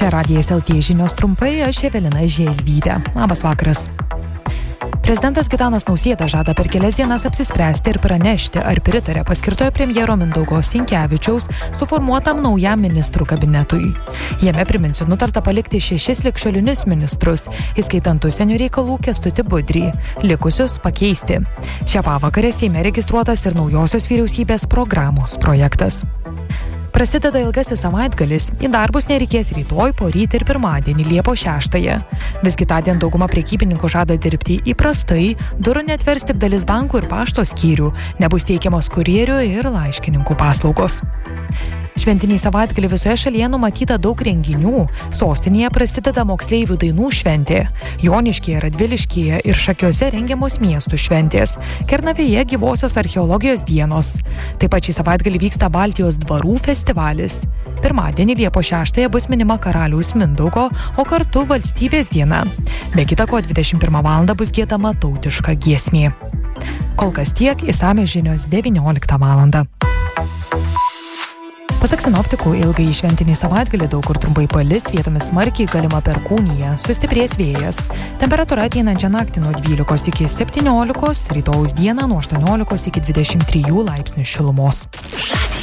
Čia Radijas LT žinios trumpai, aš Evelina Želvytė. Labas vakaras. Prezidentas Gitanas Nausėda žada per kelias dienas apsispręsti ir pranešti, ar pritarė paskirtojo premjero Mindaugo Sinkevičiaus suformuotam naujam ministrų kabinetui. Jame, priminsiu, nutarta palikti 6 ligšiolinius ministrus, įskaitant užsienio reikalų Kęstutį Budrį, likusius pakeisti. Šią pavakarę Seime registruotas ir naujosios vyriausybės programos projektas. Prasideda ilgasis savaitgalis, į darbus nereikės rytoj, poryt ir pirmadienį, Liepos 6-ąją. Visgi tądien dauguma prekybininkų žada dirbti įprastai, durų neatvers tik dalis bankų ir pašto skyrių, nebus teikiamos kurjerių ir laiškininkų paslaugos. Šventinį savaitgalį visoje šalyje numatyta daug renginių. Sostinėje prasideda moksleivių dainų šventė. Joniškyje, Radviliškyje ir Šakiuose rengiamos miestų šventės. Kernavėje gyvosios archeologijos dienos. Taip pat šį savaitgalį vyksta Baltijos dvarų festivalis. Pirmadienį Liepos 6-ąją bus minima karaliaus Mindaugo, o kartu valstybės diena. Be kita ko 21 val. Bus giedama tautiška giesmė. Kol kas tiek, išsamios žinios 19 val. Pasak sinoptikų, ilgai šventinį savaitgalį daug kur trumpai palis, vietomis smarkiai galima perkūnija, sustiprės vėjas. Temperatūra ateinančią naktį nuo 12 iki 17, rytojaus dieną nuo 18 iki 23 laipsnių šilumos.